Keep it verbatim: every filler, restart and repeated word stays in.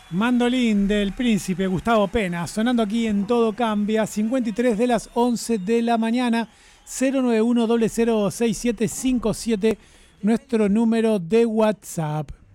Mandolín del príncipe Gustavo Pena, sonando aquí en Todo Cambia, cincuenta y tres de las once de la mañana, cero nueve uno cero cero seis siete cinco siete, nuestro número de WhatsApp.